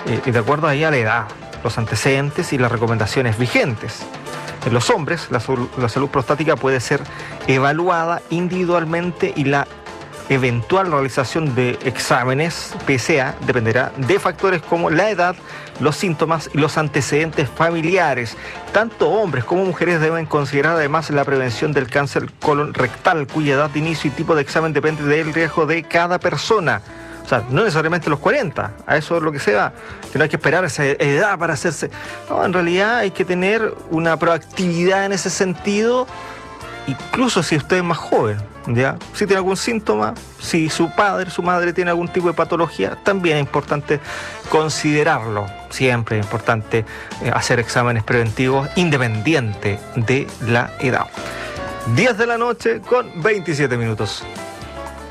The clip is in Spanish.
y de acuerdo ahí a la edad, los antecedentes y las recomendaciones vigentes. En los hombres, la salud prostática puede ser evaluada individualmente y la eventual realización de exámenes PSA dependerá de factores como la edad, los síntomas y los antecedentes familiares. Tanto hombres como mujeres deben considerar además la prevención del cáncer colon rectal, cuya edad de inicio y tipo de examen depende del riesgo de cada persona. O sea, no necesariamente los 40, a eso es lo que se va, que no hay que esperar esa edad para hacerse. No, en realidad hay que tener una proactividad en ese sentido, incluso si usted es más joven, ¿ya? Si tiene algún síntoma, si su padre, su madre tiene algún tipo de patología, también es importante considerarlo. Siempre es importante hacer exámenes preventivos independiente de la edad. 10 de la noche con 27 minutos.